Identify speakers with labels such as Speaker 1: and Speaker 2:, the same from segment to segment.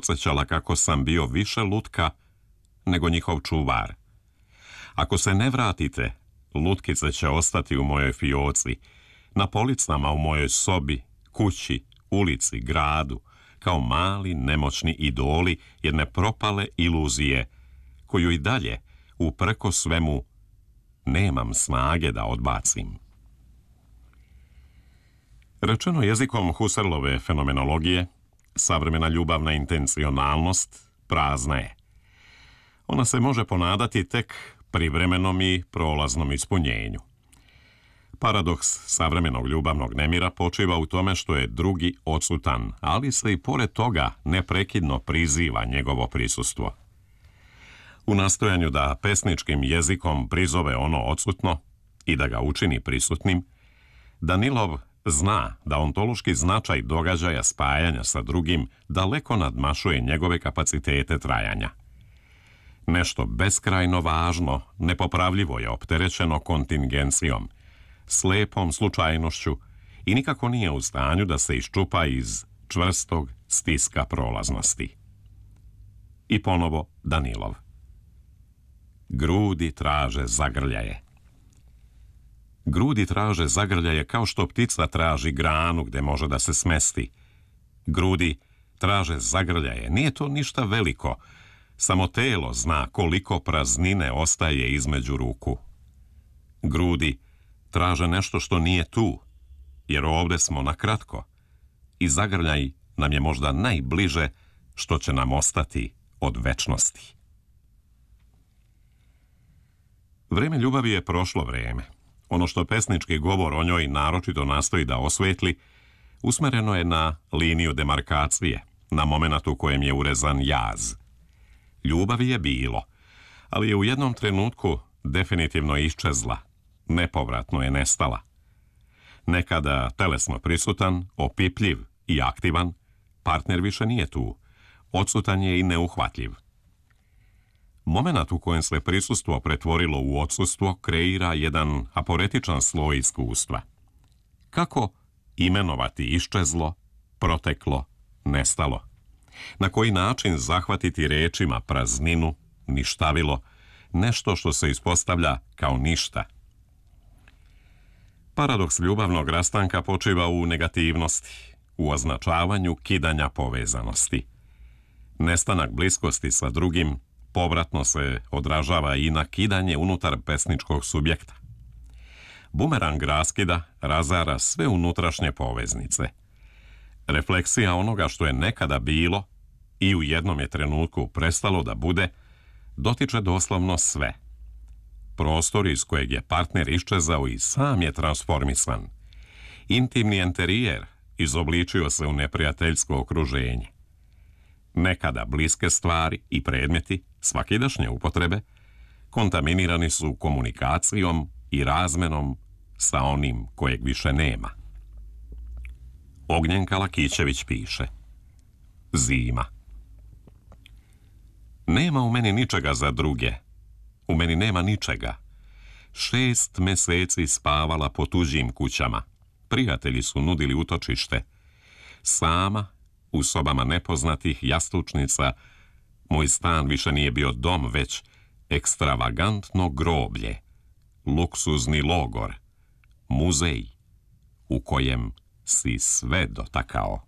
Speaker 1: podsjećala kako sam bio više lutka nego njihov čuvar. Ako se ne vratite, lutkice će ostati u mojoj fioci, na policama u mojoj sobi, kući, ulici, gradu, kao mali nemoćni idoli jedne propale iluzije, koju i dalje, uprko svemu, nemam snage da odbacim. Rečeno jezikom Husserlove fenomenologije, savremena ljubavna intencionalnost prazna je. Ona se može ponadati tek privremenom i prolaznom ispunjenju. Paradoks savremenog ljubavnog nemira počiva u tome što je drugi odsutan, ali se i pored toga neprekidno priziva njegovo prisustvo. U nastojanju da pesničkim jezikom prizove ono odsutno i da ga učini prisutnim, Danilov zna da ontološki značaj događaja spajanja sa drugim daleko nadmašuje njegove kapacitete trajanja. Nešto beskrajno važno, nepopravljivo je opterećeno kontingencijom, slepom slučajnošću i nikako nije u stanju da se iščupa iz čvrstog stiska prolaznosti. I ponovo Danilov. Grudi traže zagrljaje. Grudi traže zagrljaje kao što ptica traži granu gde može da se smesti. Grudi traže zagrljaje. Nije to ništa veliko, samo telo zna koliko praznine ostaje između ruku. Grudi traže nešto što nije tu, jer ovde smo na kratko i zagrljaj nam je možda najbliže što će nam ostati od večnosti. Vreme ljubavi je prošlo vreme. Ono što pesnički govor o njoj naročito nastoji da osvetli, usmereno je na liniju demarkacije, na momenat u kojem je urezan jaz. Ljubavi je bilo, ali je u jednom trenutku definitivno iščezla, nepovratno je nestala. Nekada telesno prisutan, opipljiv i aktivan, partner više nije tu, odsutan je i neuhvatljiv. Momenat u kojem se prisustvo pretvorilo u odsustvo kreira jedan aporetičan sloj iskustva. Kako imenovati iščezlo, proteklo, nestalo? Na koji način zahvatiti rečima prazninu, ništavilo, nešto što se ispostavlja kao ništa? Paradoks ljubavnog rastanka počiva u negativnosti, u označavanju kidanja povezanosti. Nestanak bliskosti sa drugim povratno se odražava i na kidanje unutar pesničkog subjekta. Bumerang raskida razara sve unutrašnje poveznice. Refleksija onoga što je nekada bilo i u jednom je trenutku prestalo da bude, dotiče doslovno sve. Prostor iz kojeg je partner iščezao i sam je transformisan. Intimni enterijer izobličio se u neprijateljsko okruženje. Nekada bliske stvari i predmeti svakidašnje upotrebe kontaminirani su komunikacijom i razmenom sa onim kojeg više nema. Ognjenka Lakićević piše: Zima. Nema u meni ničega za druge. U meni nema ničega. 6 meseci spavala po tuđim kućama. Prijatelji su nudili utočište. Sama, u sobama nepoznatih jastučnica, moj stan više nije bio dom, već ekstravagantno groblje, luksuzni logor, muzej u kojem si sve dotakao.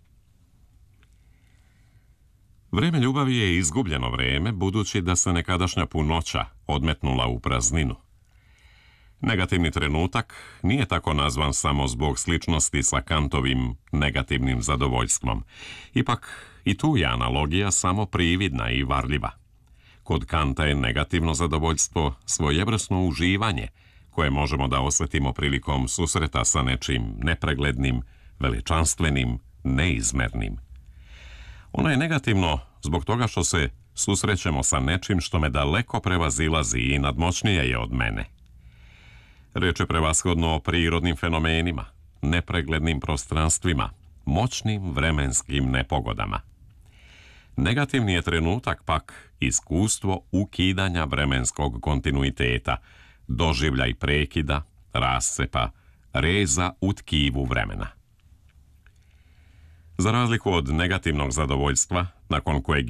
Speaker 1: Vreme ljubavi je izgubljeno vreme, budući da se nekadašnja punoća odmetnula u prazninu. Negativni trenutak nije tako nazvan samo zbog sličnosti sa Kantovim negativnim zadovoljstvom. Ipak i tu je analogija samo prividna i varljiva. Kod Kanta je negativno zadovoljstvo svojevrsno uživanje koje možemo da osjetimo prilikom susreta sa nečim nepreglednim, veličanstvenim, neizmernim. Ono je negativno zbog toga što se susrećemo sa nečim što me daleko prevazilazi i nadmoćnije je od mene. Reč je prevashodno o prirodnim fenomenima, nepreglednim prostranstvima, moćnim vremenskim nepogodama. Negativni je trenutak pak iskustvo ukidanja vremenskog kontinuiteta, doživljaj prekida, rascepa, reza u tkivu vremena. Za razliku od negativnog zadovoljstva, nakon kojeg